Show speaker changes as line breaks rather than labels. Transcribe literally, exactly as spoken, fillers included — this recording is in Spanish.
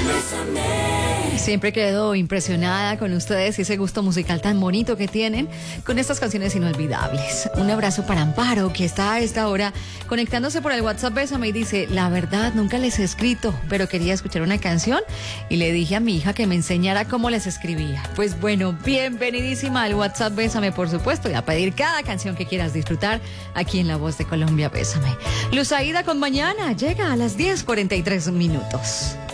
Siempre quedo impresionada con ustedes y ese gusto musical tan bonito que tienen con estas canciones inolvidables. Un abrazo para Amparo, que está a esta hora conectándose por el WhatsApp Bésame y dice: la verdad, nunca les he escrito, pero quería escuchar una canción y le dije a mi hija que me enseñara cómo les escribía. Pues bueno, bienvenidísima al WhatsApp Bésame, por supuesto, y a pedir cada canción que quieras disfrutar aquí en La Voz de Colombia. Bésame. Luz Aida con Mañana llega a las diez cuarenta y tres minutos.